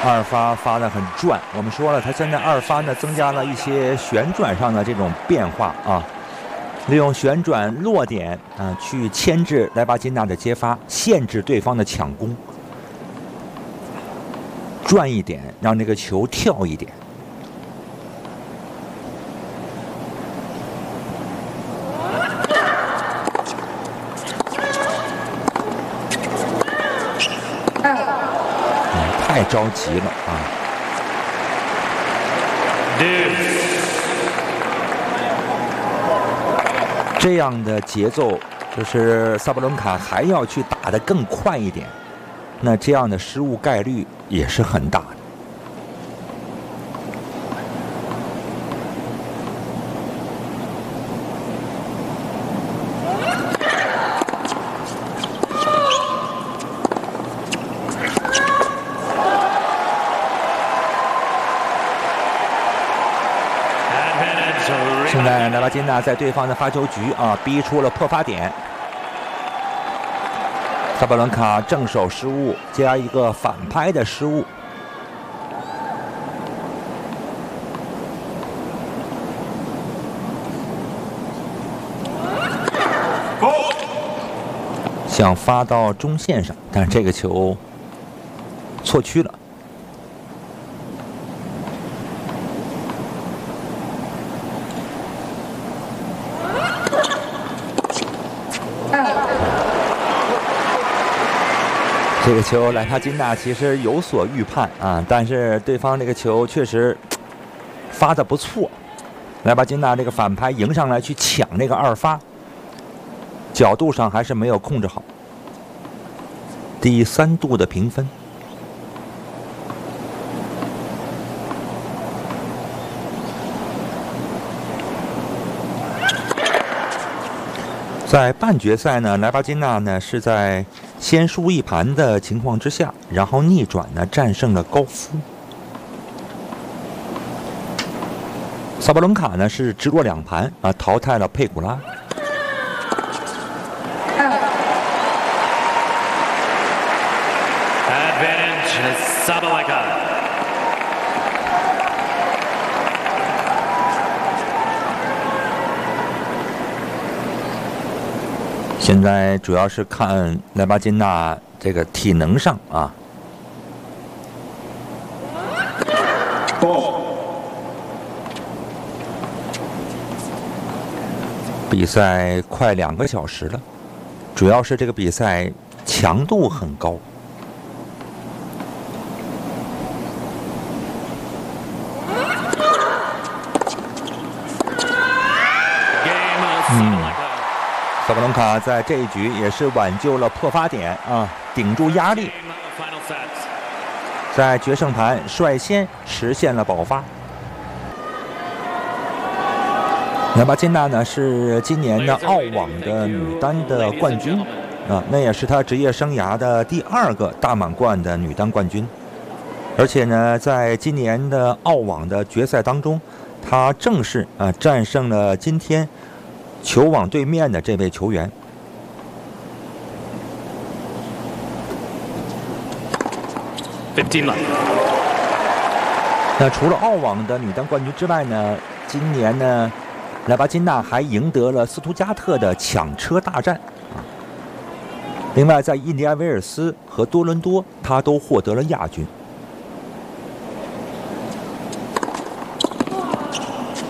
二发发得很转。我们说了，他现在二发呢增加了一些旋转上的这种变化啊，利用旋转落点啊去牵制莱巴金纳的接发，限制对方的抢攻。转一点，让这个球跳一点。太着急了啊！这样的节奏，就是萨布伦卡还要去打得更快一点，那这样的失误概率也是很大的。现在莱巴金纳在对方的发球局啊逼出了破发点，萨布伦卡正手失误加一个反拍的失误。想发到中线上，但是这个球错区了。这个球莱巴金纳其实有所预判啊，但是对方这个球确实发得不错。莱巴金纳这个反拍迎上来去抢那个二发，角度上还是没有控制好。第3度的评分。在半决赛呢，莱巴金纳呢是在先输一盘的情况之下，然后逆转呢战胜了高夫。萨布伦卡呢是直落2盘啊淘汰了佩古拉。 Advantage Sabalenka。 现在主要是看莱巴金纳这个体能上啊。比赛快2个小时了，主要是这个比赛强度很高。萨布伦卡在这一局也是挽救了破发点啊，顶住压力，在决胜盘率先实现了保发。莱巴金纳呢是今年的澳网的女单的冠军啊，那也是她职业生涯的第2个大满贯的女单冠军。而且呢，在今年的澳网的决赛当中，她正式战胜了今天球网对面的这位球员。那除了澳网的女单冠军之外呢，今年呢，莱巴金纳还赢得了斯图加特的抢车大战另外，在印第安维尔斯和多伦多，他都获得了亚军。